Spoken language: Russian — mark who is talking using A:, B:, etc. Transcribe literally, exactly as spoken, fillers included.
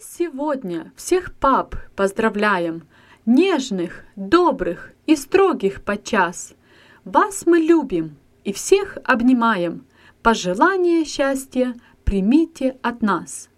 A: сегодня всех пап поздравляем, нежных, добрых и строгих подчас. Вас мы любим и всех обнимаем. Пожелание счастья примите от нас.